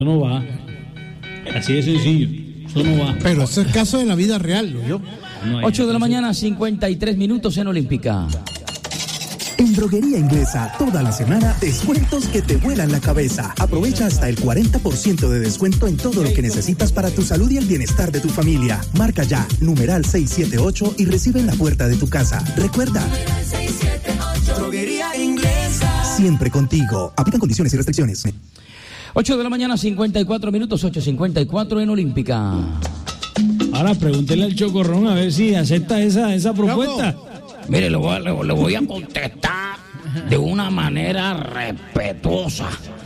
no va. Así de sencillo. Eso no va. Pero ese es el caso de la vida real, ¿no? 8 de la mañana, 53 minutos en Olímpica. En Droguería Inglesa, toda la semana, descuentos que te vuelan la cabeza. Aprovecha hasta el 40% de descuento en todo lo que necesitas para tu salud y el bienestar de tu familia. Marca ya, numeral 678 y recibe en la puerta de tu casa. Recuerda, 678, Droguería Inglesa. Siempre contigo. Aplican condiciones y restricciones. 8 de la mañana, 54 minutos, 8:54 en Olímpica. Ahora pregúntele al Chocorrón a ver si acepta esa propuesta. Mire, le voy a contestar de una manera respetuosa.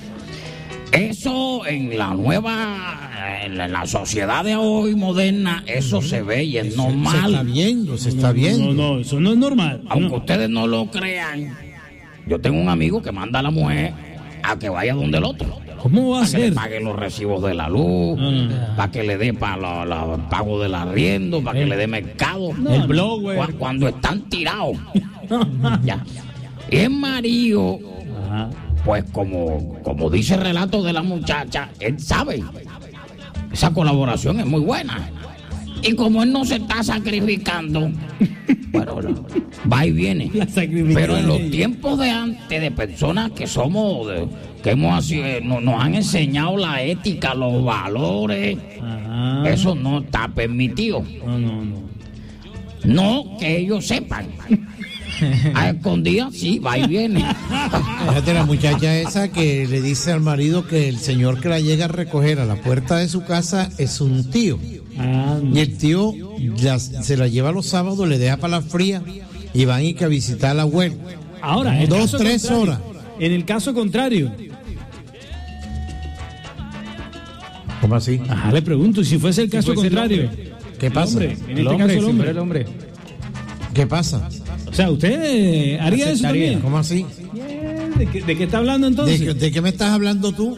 Eso en la la sociedad de hoy moderna, eso se ve y es normal. Se está viendo, se está viendo. No, eso no es normal. Aunque ustedes no lo crean, yo tengo un amigo que manda a la mujer a que vaya donde el otro. ¿Cómo va a Para que le ser? pague los recibos de la luz, para que le dé para el pago del arriendo, para que le dé mercado. El blower. Cuando están tirados. Ya. Y el marido, pues como dice el relato de la muchacha, él sabe. Esa colaboración es muy buena. Y como él no se está sacrificando, bueno, va y viene. Pero en los tiempos de antes, de personas que somos, que nos han enseñado la ética, los valores, eso no está permitido. No que ellos sepan. A escondidas, sí, va y viene. Fíjate la muchacha esa que le dice al marido que el señor que la llega a recoger a la puerta de su casa es un tío. Y el tío se la lleva los sábados, le deja para la fría y van y que a visitar al abuelo. Ahora, 2-3 horas. En el caso contrario. ¿Cómo así? Ajá, le pregunto, si fuese el caso contrario. ¿Qué pasa? En este caso el hombre. ¿Qué pasa? O sea, ¿usted haría eso también? ¿Cómo así? ¿De qué está hablando entonces? ¿De qué me estás hablando tú?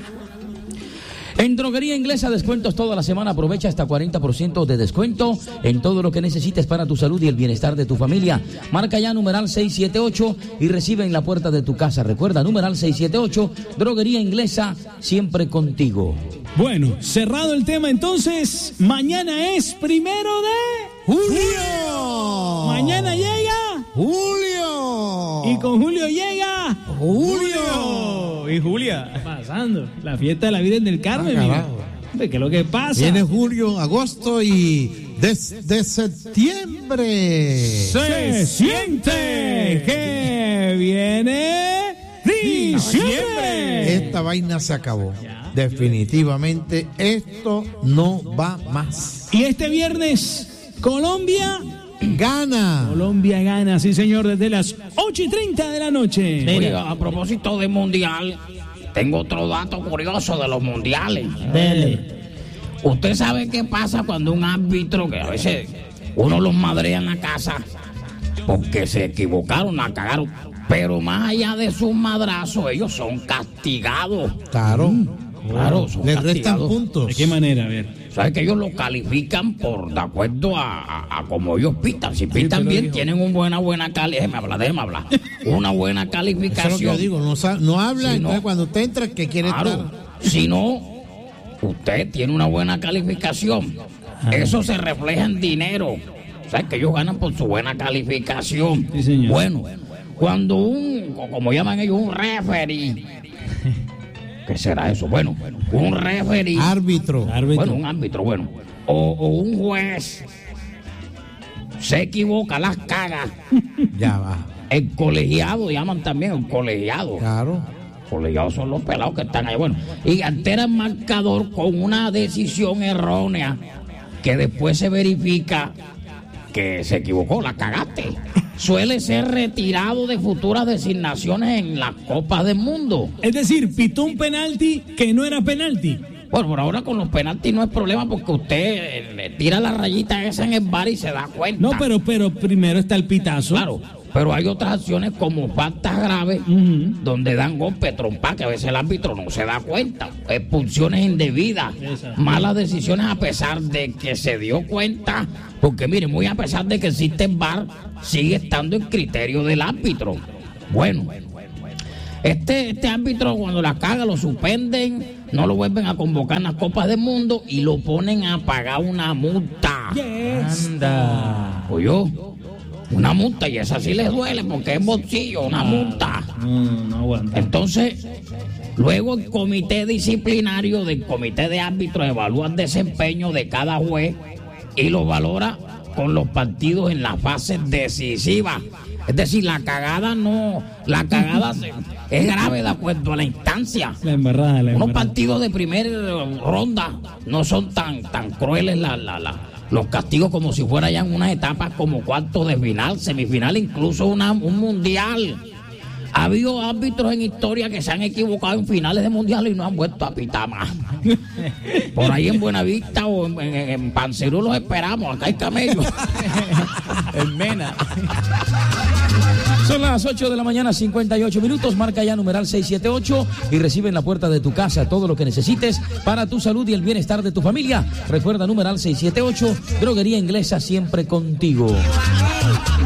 En Droguería Inglesa, descuentos toda la semana. Aprovecha hasta 40% de descuento en todo lo que necesites para tu salud y el bienestar de tu familia. Marca ya numeral 678 y recibe en la puerta de tu casa. Recuerda, numeral 678, Droguería Inglesa, siempre contigo. Bueno, cerrado el tema entonces, mañana es 1 de ¡Julio! Mañana llega ¡Julio! y con Julio llega ¡Julio! y Julia. Pasando la fiesta de la Virgen del Carmen, amigo. ¿Qué es lo que pasa? Viene julio, agosto y desde septiembre Se siente que viene diciembre. Esta vaina se acabó. Definitivamente esto no va más. Y este viernes, Colombia gana, sí señor, desde las 8:30 de la noche. Oye, a propósito de mundial, tengo otro dato curioso de los mundiales. ¿Usted sabe qué pasa cuando un árbitro, que a veces uno los madrea en la casa porque se equivocaron, la cagaron, pero más allá de sus madrazos, ellos son castigados? Claro, Son les restan castigados. puntos. ¿De qué manera? A ver. ¿Sabes que ellos lo califican de acuerdo a como ellos pitan? Si pitan pero bien, dijo. tienen una buena calidad. Déjeme hablar. Una buena Eso es lo que calificación. yo digo, no habla, Sí, entonces no. cuando usted entra, ¿qué quiere Claro. estar? Si no, usted tiene una buena calificación. Eso se refleja en dinero. ¿Sabes que ellos ganan por su buena calificación? Sí, señor. Bueno, cuando como llaman ellos, un referee. ¿Qué será eso? Bueno, un referee. Árbitro. Bueno, un árbitro, bueno. O un juez se equivoca, las caga. Ya va. El colegiado, llaman también el colegiado. Claro. Colegiados son los pelados que están ahí. Bueno, y altera el marcador con una decisión errónea que después se verifica que se equivocó, la cagaste. Suele ser retirado de futuras designaciones en las Copas del Mundo. Es decir, pitó un penalti que no era penalti. Bueno, por ahora con los penaltis no es problema porque usted le tira la rayita esa en el bar y se da cuenta. No, pero primero está el pitazo. Claro, pero hay otras acciones como faltas graves donde dan golpe, trompa, que a veces el árbitro no se da cuenta. Expulsiones indebidas, malas decisiones a pesar de que se dio cuenta. Porque mire, muy a pesar de que existe el VAR, sigue estando el criterio del árbitro. Bueno, Este árbitro cuando la caga lo suspenden, no lo vuelven a convocar en las Copas del Mundo y lo ponen a pagar una multa. Anda. Oyó, una multa, y esa sí les duele porque es bolsillo, una multa. No aguanta. Entonces, luego el comité disciplinario del comité de árbitros evalúa el desempeño de cada juez y lo valora con los partidos en la fase decisiva. Es decir, la cagada es grave de acuerdo a la instancia. La embarrada. Unos partidos de primera ronda no son tan crueles los castigos como si fuera ya en unas etapas como cuartos de final, semifinal, incluso un mundial. Ha habido árbitros en historia que se han equivocado en finales de mundial y no han vuelto a pitar más. Por ahí en Buenavista o en Pancerú los esperamos, acá hay camellos. En Mena. Son las 8 de la mañana, 58 minutos. Marca ya numeral 678 y recibe en la puerta de tu casa todo lo que necesites para tu salud y el bienestar de tu familia. Recuerda numeral 678, Droguería Inglesa, siempre contigo.